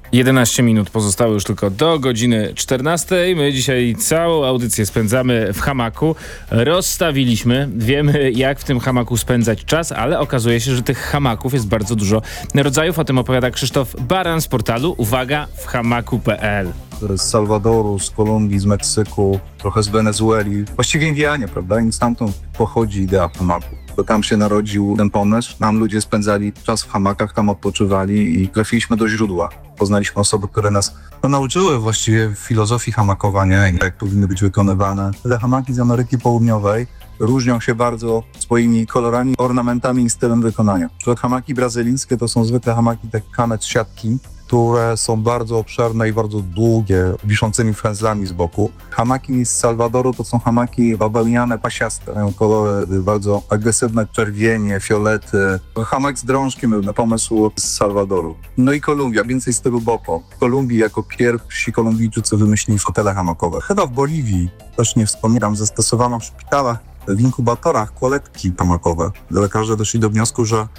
11 minut pozostało już tylko do godziny 14. My dzisiaj całą audycję spędzamy w hamaku. Rozstawiliśmy, wiemy jak w tym hamaku spędzać czas, ale okazuje się, że tych hamaków jest bardzo dużo rodzajów. O tym opowiada Krzysztof Baran z portalu uwaga whamaku.pl. Z Salwadoru, z Kolumbii, z Meksyku, trochę z Wenezueli. Właściwie Indianie, prawda? I stamtąd pochodzi idea hamaku. Bo tam się narodził ten pomysł, tam ludzie spędzali czas w hamakach, tam odpoczywali i trafiliśmy do źródła. Poznaliśmy osoby, które nas nauczyły właściwie filozofii hamakowania i jak powinny być wykonywane. Te hamaki z Ameryki Południowej różnią się bardzo swoimi kolorami, ornamentami i stylem wykonania. Hamaki brazylijskie to są zwykle hamaki tak hamet z siatki, które są bardzo obszerne i bardzo długie, wiszącymi frędzlami z boku. Hamaki z Salwadoru to są hamaki bawełniane, pasiaste. Mają kolory bardzo agresywne, czerwienie, fiolety. Hamak z drążkiem był na pomysł z Salwadoru. No i Kolumbia, więcej stylu boko. W Kolumbii jako pierwsi Kolumbijczycy wymyślili fotele hamakowe. Chyba w Boliwii, też nie wspominam, zastosowano w szpitalach, w inkubatorach kładki hamakowe. Lekarze doszli do wniosku, że